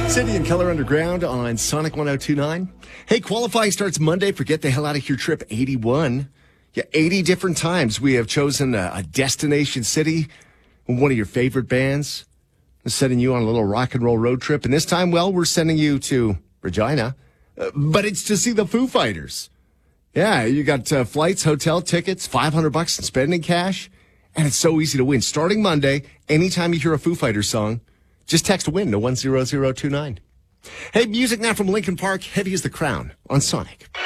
City and Color Underground on Sonic 102.9. Hey, qualifying starts Monday for Get the Hell Out of Here Trip 81. Yeah, 80 different times we have chosen a destination city, one of your favorite bands, sending you on a little rock and roll road trip. And this time, well, we're sending you to Regina, but it's to see the Foo Fighters. Yeah, you got flights, hotel tickets, $500 in spending cash, and it's so easy to win. Starting Monday, anytime you hear a Foo Fighters song, just text WIN to 10029. Hey, music now from Linkin Park. Heavy as the Crown on Sonic.